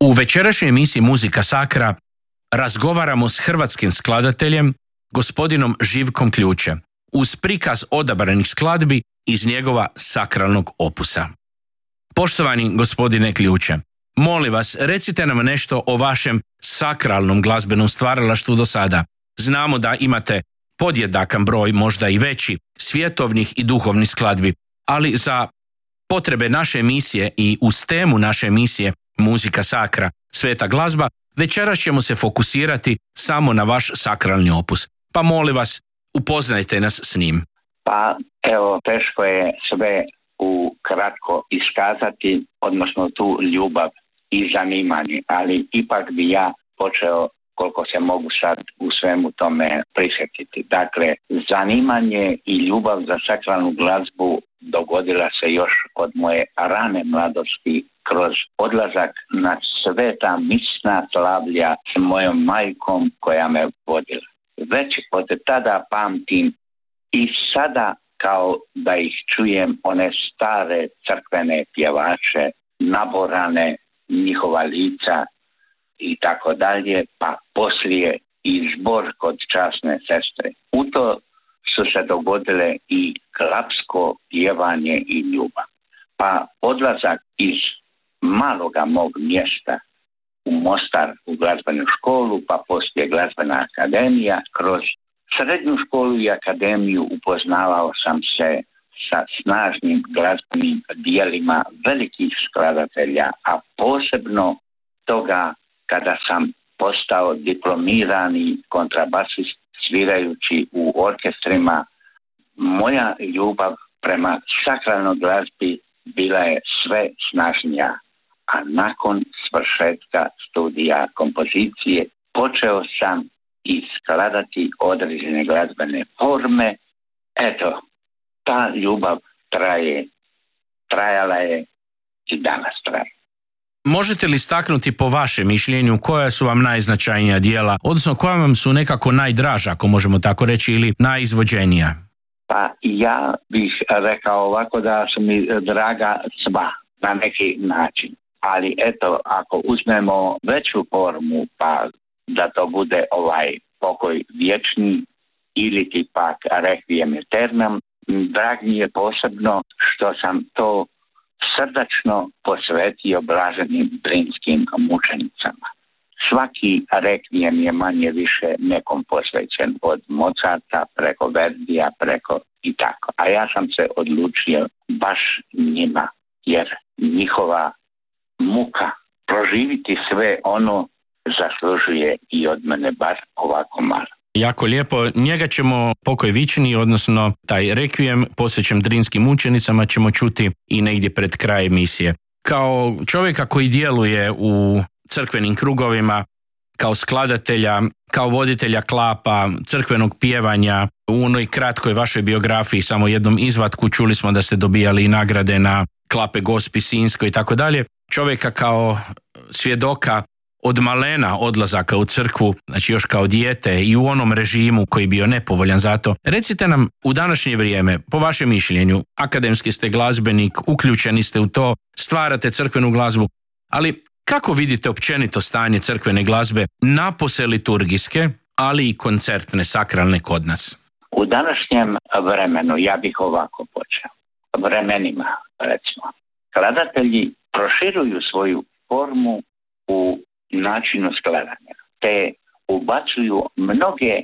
U večerašnjoj emisiji Muzika Sakra razgovaramo s hrvatskim skladateljem, gospodinom Živkom Ključe, uz prikaz odabranih skladbi iz njegova sakralnog opusa. Poštovani gospodine Ključe, molim vas, recite nam nešto o vašem sakralnom glazbenom stvaralaštvu do sada. Znamo da imate podjedakan broj, možda i veći, svjetovnih i duhovnih skladbi, ali za potrebe naše emisije i uz temu naše emisije Muzika Sakra, sveta glazba, večeras ćemo se fokusirati samo na vaš sakralni opus. Pa molim vas, upoznajte nas s njim. Pa evo, teško je sve ukratko iskazati, odnosno tu ljubav i zanimanje, ali ipak bi ja počeo koliko se mogu sad u svemu tome prisjetiti. Dakle, zanimanje i ljubav za sakralnu glazbu dogodila se još od moje rane mladosti kroz odlazak na sveta misna slavlja s mojom majkom koja me vodila. Već od tada pamtim i sada kao da ih čujem, one stare crkvene pjevače, naborane, njihova lica i tako dalje, pa poslije i zbor kod časne sestre. U to su se dogodile i klapsko pjevanje i ljubav. Pa odlazak iz maloga mog mjesta u Mostar u glazbenu školu, pa poslije glazbena akademija. Kroz srednju školu i akademiju upoznavao sam se sa snažnim glazbenim dijelima velikih skladatelja, a posebno toga kada sam postao diplomirani kontrabasist svirajući u orkestrima. Moja ljubav prema sakralnoj glazbi bila je sve snažnija, a nakon svršetka studija kompozicije počeo sam i skladati određene glazbene forme. Eto, ta ljubav trajala je i danas traje. Možete li istaknuti po vašem mišljenju koja su vam najznačajnija djela, odnosno koja vam su nekako najdraža, ako možemo tako reći, ili najizvođenija? Pa ja bih rekao ovako da su mi draga sva na neki način. Ali eto, ako uzmemo veću formu, pa da to bude pokoj vječni ili ti pak Requiem Aeternam, drag mi je posebno što sam to srdačno posvetio blaženim drinskim mučenicama. Svaki Requiem je manje više nekom posvećen, od Mozarta preko Verdija, preko i tako. A ja sam se odlučio baš njima, jer njihova muka proživiti sve ono zaslužuje i od mene bar ovako malo. Jako lijepo. Njega ćemo, pokoj vični, odnosno taj Requiem posvećen drinskim mučenicama, ćemo čuti i negdje pred kraj emisije. Kao čovjeka koji djeluje u crkvenim krugovima, kao skladatelja, kao voditelja klapa, crkvenog pjevanja, u onoj kratkoj vašoj biografiji, samo jednom izvatku, čuli smo da ste dobijali i nagrade na Klape Gospi Sinjskoj i tako dalje. Čovjeka kao svjedoka od malena odlazaka u crkvu, znači još kao dijete i u onom režimu koji bio nepovoljan za to. Recite nam u današnje vrijeme, po vašem mišljenju, akademski ste glazbenik, uključeni ste u to, stvarate crkvenu glazbu, ali kako vidite općenito stanje crkvene glazbe napose liturgijske, ali i koncertne, sakralne kod nas? U današnjem vremenu, ja bih ovako počeo, vremenima recimo, skladatelji proširuju svoju formu u načinu skladanja, te ubacuju mnoge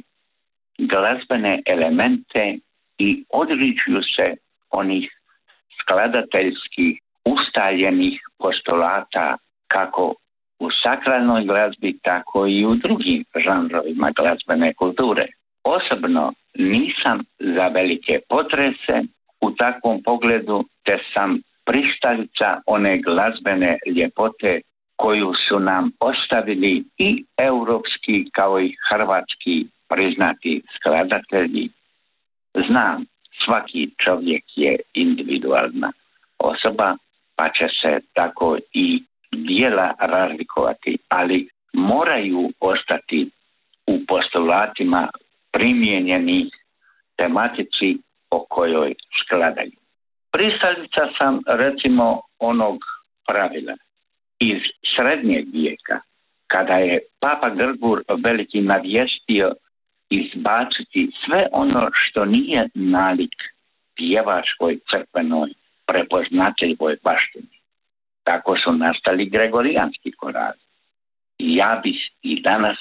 glazbene elemente i odričuju se onih skladateljskih ustaljenih postulata kako u sakralnoj glazbi, tako i u drugim žanrovima glazbene kulture. Osobno nisam za velike potrese u takvom pogledu, te sam pristalica one glazbene ljepote koju su nam ostavili i europski kao i hrvatski priznati skladatelji. Znam, svaki čovjek je individualna osoba, pa će se tako i djela razlikovati, ali moraju ostati u postulatima primijenjeni tematici o kojoj skladaju. Pristalica sam recimo onog pravila iz srednjeg vijeka, kada je Papa Grgur Veliki navijestio izbaciti sve ono što nije nalik pjevačkoj, crkvenoj, prepoznatljivoj baštini. Tako su nastali gregorijanski korali. I ja bih i danas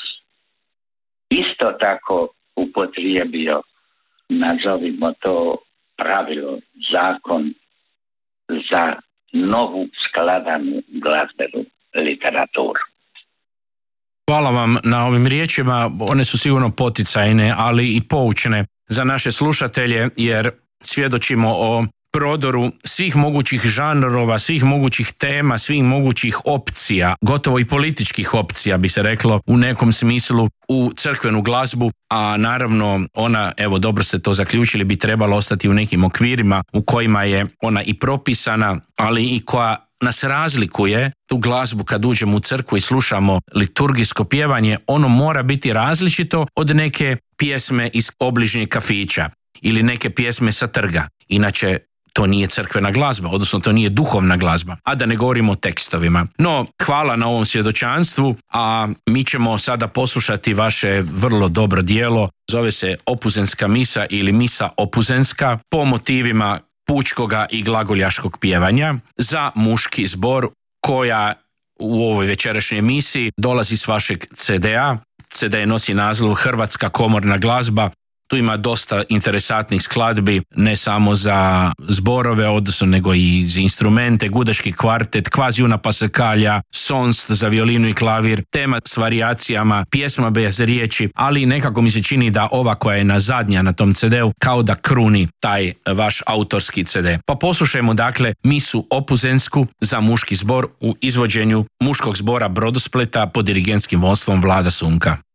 isto tako upotrijebio, nazovimo to pravilo, zakon za novu skladanu glazbenu literaturu. Hvala vam na ovim riječima, one su sigurno poticajne, ali i poučne za naše slušatelje, jer svjedočimo o prodoru svih mogućih žanrova, svih mogućih tema, svih mogućih opcija, gotovo i političkih opcija bi se reklo u nekom smislu u crkvenu glazbu, a naravno ona, evo dobro ste to zaključili, bi trebala ostati u nekim okvirima u kojima je ona i propisana, ali i koja nas razlikuje, tu glazbu kad uđemo u crkvu i slušamo liturgijsko pjevanje, ono mora biti različito od neke pjesme iz obližnjeg kafića ili neke pjesme sa trga. Inače, to nije crkvena glazba, odnosno to nije duhovna glazba, a da ne govorimo o tekstovima. No, hvala na ovom svjedočanstvu, a mi ćemo sada poslušati vaše vrlo dobro djelo, zove se Opuzenska misa ili Misa opuzenska, po motivima pučkoga i glagoljaškog pjevanja za muški zbor, koja u ovoj večerašnjoj emisiji dolazi s vašeg CD-a. CD nosi naziv Hrvatska komorna glazba. Tu ima dosta interesantnih skladbi, ne samo za zborove, odnosno nego i za instrumente, gudaški kvartet, kvazi una pasekalja, sonst za violinu i klavir, tema s varijacijama, pjesma bez riječi, ali nekako mi se čini da ova koja je zadnja na tom CD-u kao da kruni taj vaš autorski CD. Pa poslušajmo dakle misu opuzensku za muški zbor u izvođenju muškog zbora Brodospleta pod dirigentskim vodstvom Vlada Sunka.